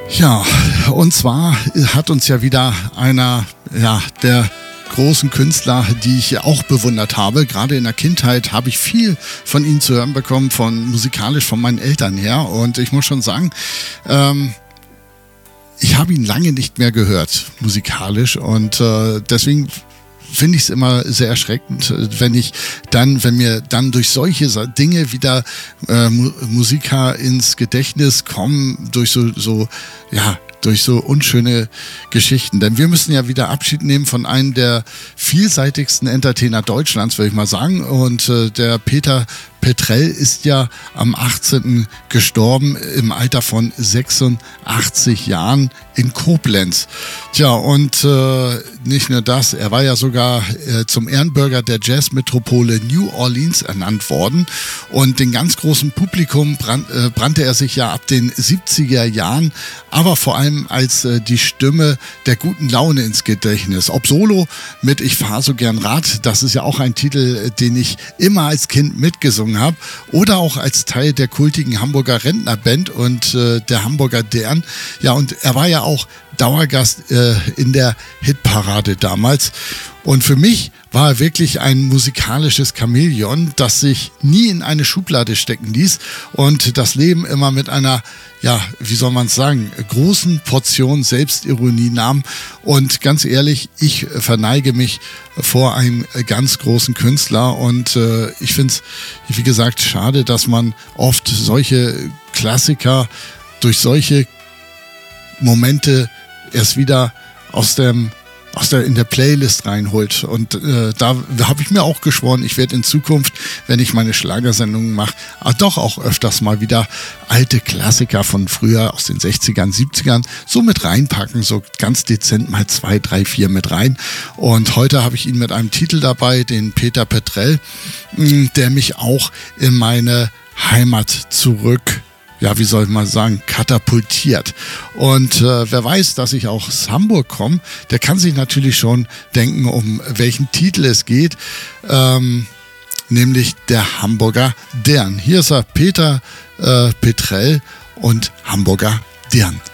Ja, und zwar hat uns ja wieder einer, der großen Künstler, die ich auch bewundert habe. Gerade in der Kindheit habe ich viel von ihnen zu hören bekommen, musikalisch von meinen Eltern her. Und ich muss schon sagen, ich habe ihn lange nicht mehr gehört, musikalisch. Und deswegen finde ich es immer sehr erschreckend, wenn mir dann durch solche Dinge wieder Musiker ins Gedächtnis kommen, durch so unschöne Geschichten. Denn wir müssen ja wieder Abschied nehmen von einem der vielseitigsten Entertainer Deutschlands, würde ich mal sagen. Und der Peter Petrell ist ja am 18. gestorben im Alter von 86 Jahren in Koblenz. Tja, und nicht nur das, er war ja sogar zum Ehrenbürger der Jazzmetropole New Orleans ernannt worden. Und den ganz großen Publikum brannte er sich ja ab den 70er Jahren, aber vor allem als die Stimme der guten Laune ins Gedächtnis. Ob solo mit Ich fahr so gern Rad, das ist ja auch ein Titel, den ich immer als Kind mitgesungen habe, oder auch als Teil der kultigen Hamburger Rentnerband und der Hamburger Dern. Ja, und er war ja auch Dauergast in der Hitparade damals. Und für mich war er wirklich ein musikalisches Chamäleon, das sich nie in eine Schublade stecken ließ und das Leben immer mit einer, großen Portion Selbstironie nahm. Und ganz ehrlich, ich verneige mich vor einem ganz großen Künstler und ich finde es, wie gesagt, schade, dass man oft solche Klassiker durch solche Momente erst wieder in der Playlist reinholt. Und da habe ich mir auch geschworen, ich werde in Zukunft, wenn ich meine Schlagersendungen mache, doch auch öfters mal wieder alte Klassiker von früher aus den 60ern, 70ern so mit reinpacken, so ganz dezent mal 2, 3, 4 mit rein. Und heute habe ich ihn mit einem Titel dabei, den Peter Petrell, der mich auch in meine Heimat zurück katapultiert. Und wer weiß, dass ich auch aus Hamburg komme, der kann sich natürlich schon denken, um welchen Titel es geht, nämlich der Hamburger Dern. Hier ist er, Peter Petrell und Hamburger Dern.